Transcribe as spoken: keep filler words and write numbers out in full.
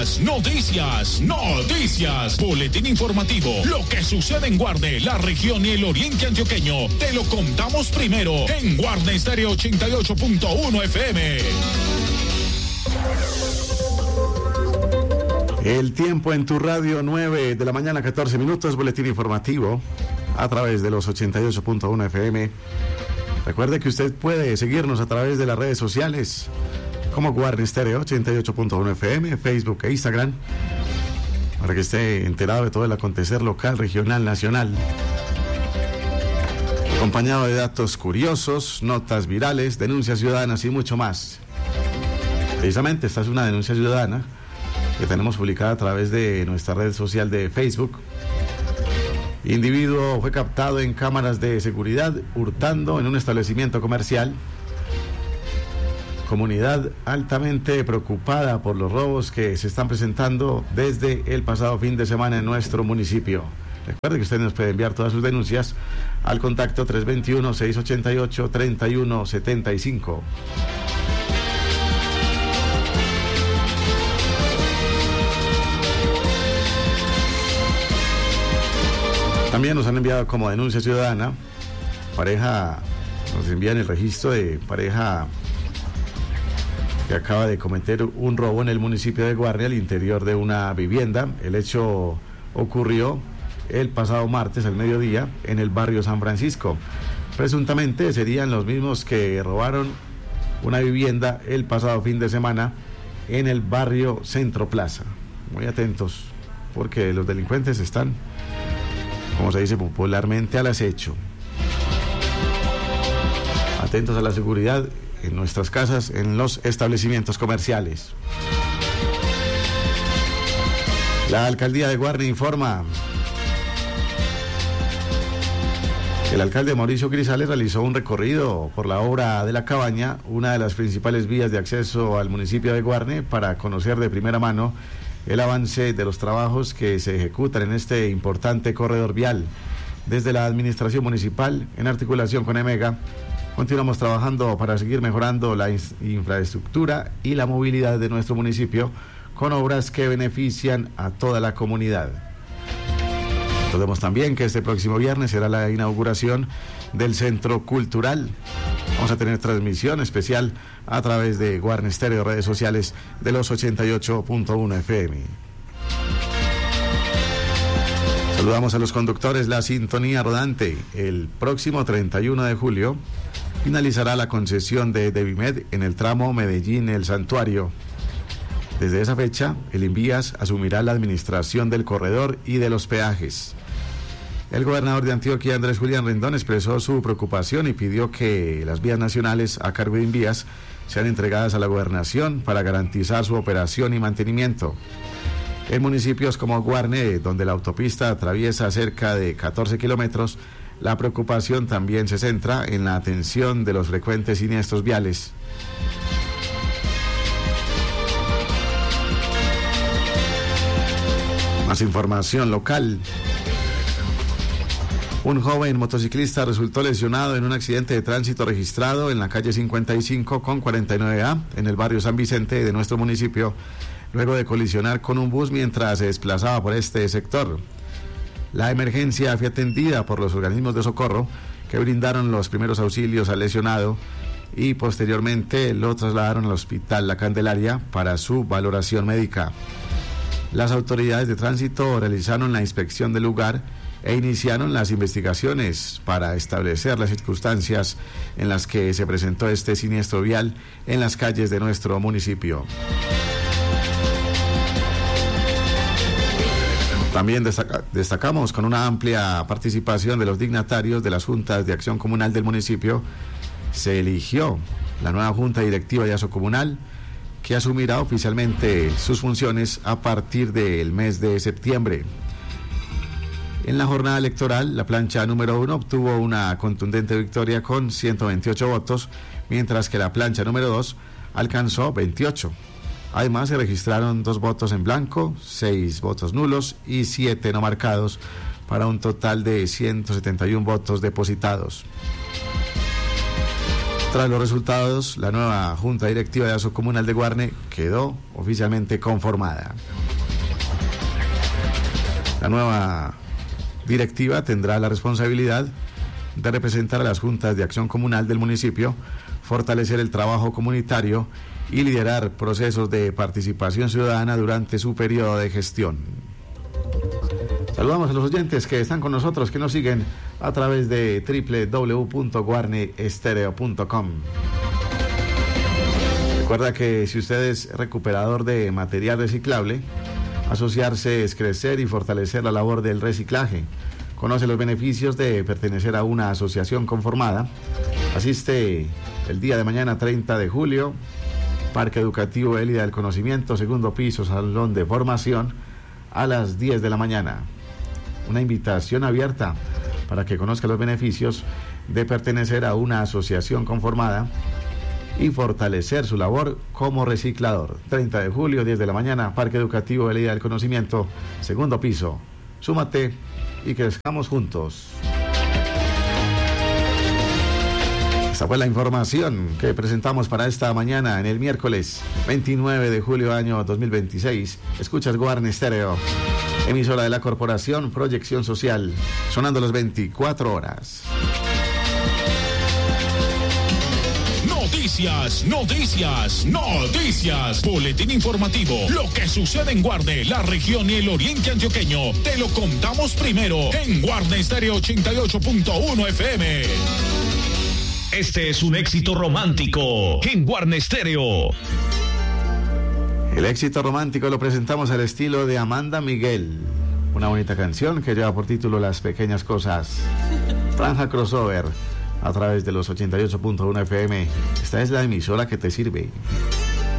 Noticias, noticias, boletín informativo. Lo que sucede en Guarne, la región y el oriente antioqueño, te lo contamos primero en Guarne Estéreo ochenta y ocho punto uno F M. El tiempo en tu radio, nueve de la mañana, catorce minutos, boletín informativo a través de los ochenta y ocho punto uno F M. Recuerde que usted puede seguirnos a través de las redes sociales como Guarne Estéreo ochenta y ocho punto uno F M, Facebook e Instagram, para que esté enterado de todo el acontecer local, regional, nacional, acompañado de datos curiosos, notas virales, denuncias ciudadanas y mucho más. Precisamente esta es una denuncia ciudadana que tenemos publicada a través de nuestra red social de Facebook. Individuo fue captado en cámaras de seguridad hurtando en un establecimiento comercial. Comunidad altamente preocupada por los robos que se están presentando desde el pasado fin de semana en nuestro municipio. Recuerde que usted nos puede enviar todas sus denuncias al contacto tres dos uno, seis ocho ocho, tres uno siete cinco. También nos han enviado como denuncia ciudadana, pareja, nos envían el registro de pareja que acaba de cometer un robo en el municipio de Guarne al interior de una vivienda. El hecho ocurrió el pasado martes al mediodía en el barrio San Francisco. Presuntamente serían los mismos que robaron una vivienda el pasado fin de semana en el barrio Centro Plaza. Muy atentos, porque los delincuentes están, como se dice popularmente, al acecho. Atentos a la seguridad en nuestras casas, en los establecimientos comerciales. La alcaldía de Guarne informa que el alcalde Mauricio Grisales realizó un recorrido por la obra de La Cabaña, una de las principales vías de acceso al municipio de Guarne, para conocer de primera mano el avance de los trabajos que se ejecutan en este importante corredor vial. Desde la administración municipal, en articulación con EMEGA, continuamos trabajando para seguir mejorando la infraestructura y la movilidad de nuestro municipio con obras que benefician a toda la comunidad. Recordemos también que este próximo viernes será la inauguración del Centro Cultural. Vamos a tener transmisión especial a través de Guarne Estéreo, redes sociales de los ochenta y ocho punto uno F M. Saludamos a los conductores, la sintonía rodante. El próximo treinta y uno de julio finalizará la concesión de Devimed en el tramo Medellín-El Santuario. Desde esa fecha, el Invías asumirá la administración del corredor y de los peajes. El gobernador de Antioquia, Andrés Julián Rendón, expresó su preocupación y pidió que las vías nacionales a cargo de Invías sean entregadas a la gobernación para garantizar su operación y mantenimiento. En municipios como Guarne, donde la autopista atraviesa cerca de catorce kilómetros, la preocupación también se centra en la atención de los frecuentes siniestros viales. Más información local. Un joven motociclista resultó lesionado en un accidente de tránsito registrado en la calle cincuenta y cinco con cuarenta y nueve A, en el barrio San Vicente de nuestro municipio, luego de colisionar con un bus mientras se desplazaba por este sector. La emergencia fue atendida por los organismos de socorro que brindaron los primeros auxilios al lesionado y posteriormente lo trasladaron al Hospital La Candelaria para su valoración médica. Las autoridades de tránsito realizaron la inspección del lugar e iniciaron las investigaciones para establecer las circunstancias en las que se presentó este siniestro vial en las calles de nuestro municipio. También destaca, destacamos con una amplia participación de los dignatarios de las juntas de acción comunal del municipio, se eligió la nueva junta directiva de Aso Comunal, que asumirá oficialmente sus funciones a partir del mes de septiembre. En la jornada electoral, la plancha número uno obtuvo una contundente victoria con ciento veintiocho votos, mientras que la plancha número dos alcanzó veintiocho. Además, se registraron dos votos en blanco, seis votos nulos y siete no marcados, para un total de ciento setenta y uno votos depositados. Tras los resultados, la nueva Junta Directiva de Aso Comunal de Guarne quedó oficialmente conformada. La nueva directiva tendrá la responsabilidad de representar a las juntas de acción comunal del municipio, fortalecer el trabajo comunitario y liderar procesos de participación ciudadana durante su periodo de gestión. Saludamos a los oyentes que están con nosotros, que nos siguen a través de doble u doble u doble u punto guarne estereo punto com. Recuerda que si usted es recuperador de material reciclable, asociarse es crecer y fortalecer la labor del reciclaje. Conoce los beneficios de pertenecer a una asociación conformada. Asiste el día de mañana, treinta de julio, Parque Educativo Élida del Conocimiento, segundo piso, salón de formación, a las diez de la mañana. Una invitación abierta para que conozca los beneficios de pertenecer a una asociación conformada y fortalecer su labor como reciclador. treinta de julio, diez de la mañana, Parque Educativo Élida del Conocimiento, segundo piso. Súmate y crezcamos juntos. Esta fue la información que presentamos para esta mañana en el miércoles veintinueve de julio año dos mil veintiséis. Escuchas Guarne Estéreo, emisora de la Corporación Proyección Social, sonando las veinticuatro horas. Noticias, noticias, noticias. Boletín informativo. Lo que sucede en Guarne, la región y el oriente antioqueño. Te lo contamos primero en Guarne Estéreo ochenta y ocho punto uno F M. Este es un éxito romántico en Guarne Estéreo. El éxito romántico lo presentamos al estilo de Amanda Miguel. Una bonita canción que lleva por título Las Pequeñas Cosas. Franja crossover a través de los ochenta y ocho punto uno F M. Esta es la emisora que te sirve.